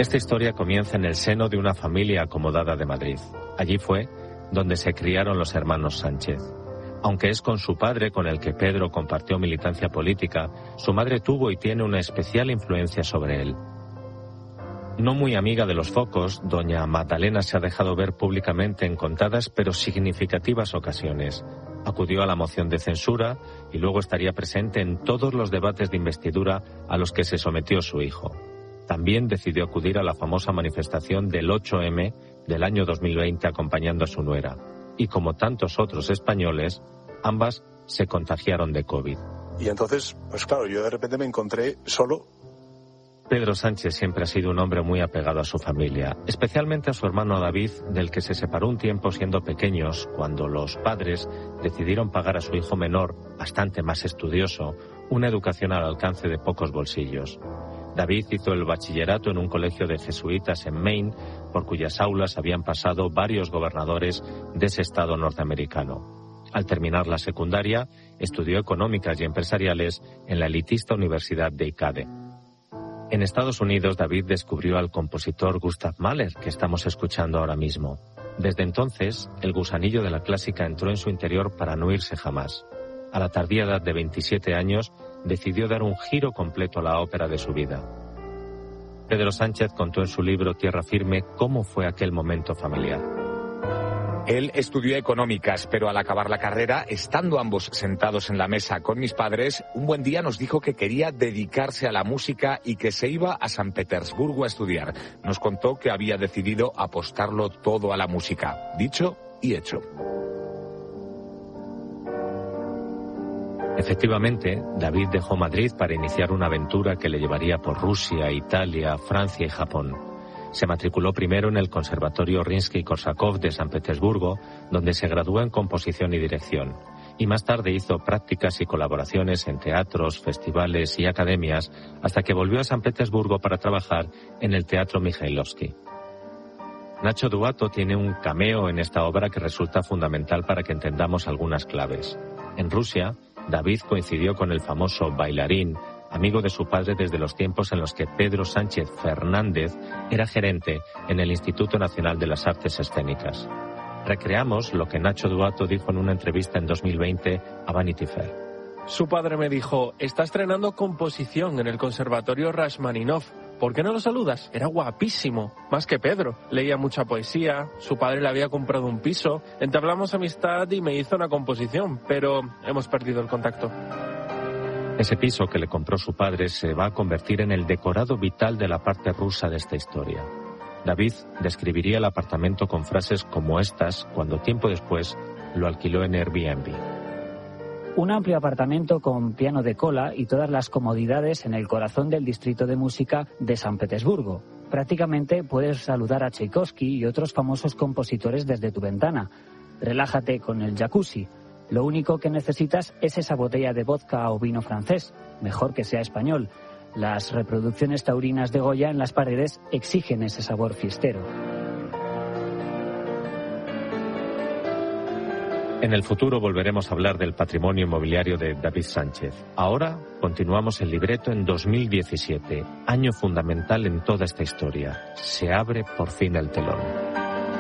Esta historia comienza en el seno de una familia acomodada de Madrid. Allí fue donde se criaron los hermanos Sánchez. Aunque es con su padre con el que Pedro compartió militancia política, su madre tuvo y tiene una especial influencia sobre él. No muy amiga de los focos, doña Magdalena se ha dejado ver públicamente en contadas pero significativas ocasiones. Acudió a la moción de censura y luego estaría presente en todos los debates de investidura a los que se sometió su hijo. También decidió acudir a la famosa manifestación del 8M del año 2020 acompañando a su nuera. Y como tantos otros españoles, ambas se contagiaron de COVID. Y entonces, pues claro, yo de repente me encontré solo. Pedro Sánchez siempre ha sido un hombre muy apegado a su familia, especialmente a su hermano David, del que se separó un tiempo siendo pequeños, cuando los padres decidieron pagar a su hijo menor, bastante más estudioso, una educación al alcance de pocos bolsillos. David hizo el bachillerato en un colegio de jesuitas en Maine, por cuyas aulas habían pasado varios gobernadores de ese estado norteamericano. Al terminar la secundaria, estudió económicas y empresariales en la elitista Universidad de ICADE. En Estados Unidos, David descubrió al compositor Gustav Mahler, que estamos escuchando ahora mismo. Desde entonces, el gusanillo de la clásica entró en su interior para no irse jamás. A la tardía edad de 27 años, decidió dar un giro completo a la ópera de su vida. Pedro Sánchez contó en su libro Tierra Firme cómo fue aquel momento familiar. Él estudió económicas, pero al acabar la carrera, estando ambos sentados en la mesa con mis padres, un buen día nos dijo que quería dedicarse a la música y que se iba a San Petersburgo a estudiar. Nos contó que había decidido apostarlo todo a la música. Dicho y hecho. Efectivamente, David dejó Madrid para iniciar una aventura que le llevaría por Rusia, Italia, Francia y Japón. Se matriculó primero en el Conservatorio Rimski-Korsakov de San Petersburgo, donde se graduó en composición y dirección, y más tarde hizo prácticas y colaboraciones en teatros, festivales y academias, hasta que volvió a San Petersburgo para trabajar en el Teatro Mikhailovsky. Nacho Duato tiene un cameo en esta obra que resulta fundamental para que entendamos algunas claves. En Rusia, David coincidió con el famoso bailarín, amigo de su padre desde los tiempos en los que Pedro Sánchez Fernández era gerente en el Instituto Nacional de las Artes Escénicas. Recreamos lo que Nacho Duato dijo en una entrevista en 2020 a Vanity Fair. Su padre me dijo, está estrenando composición en el Conservatorio Rachmaninov. ¿Por qué no lo saludas? Era guapísimo, más que Pedro. Leía mucha poesía, su padre le había comprado un piso, entablamos amistad y me hizo una composición, pero hemos perdido el contacto. Ese piso que le compró su padre se va a convertir en el decorado vital de la parte rusa de esta historia. David describiría el apartamento con frases como estas cuando tiempo después lo alquiló en Airbnb. Un amplio apartamento con piano de cola y todas las comodidades en el corazón del distrito de música de San Petersburgo. Prácticamente puedes saludar a Tchaikovsky y otros famosos compositores desde tu ventana. Relájate con el jacuzzi. Lo único que necesitas es esa botella de vodka o vino francés, mejor que sea español. Las reproducciones taurinas de Goya en las paredes exigen ese sabor fiestero. En el futuro volveremos a hablar del patrimonio inmobiliario de David Sánchez. Ahora continuamos el libreto en 2017, año fundamental en toda esta historia. Se abre por fin el telón.